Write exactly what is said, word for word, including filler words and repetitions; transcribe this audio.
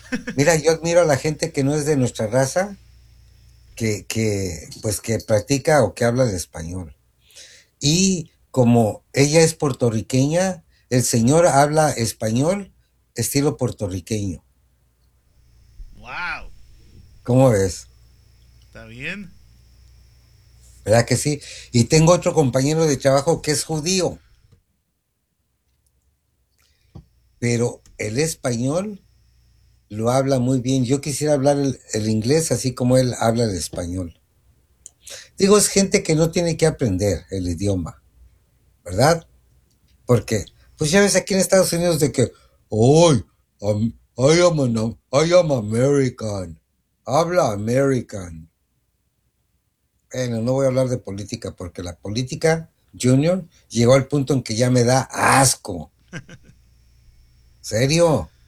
Mira, yo admiro a la gente que no es de nuestra raza, que, que pues que practica o que habla el español. Y como ella es puertorriqueña, el señor habla español estilo puertorriqueño. ¡Wow! ¿Cómo ves? ¿Está bien? ¿Verdad que sí? Y tengo otro compañero de trabajo que es judío, pero el español lo habla muy bien. Yo quisiera hablar el, el inglés así como él habla el español. Digo, es gente que no tiene que aprender el idioma, ¿verdad? Porque, pues ya ves aquí en Estados Unidos de que, hoy, um, I am an, I am American, habla American. Bueno, no voy a hablar de política porque la política, Junior, llegó al punto en que ya me da asco. ¿Serio?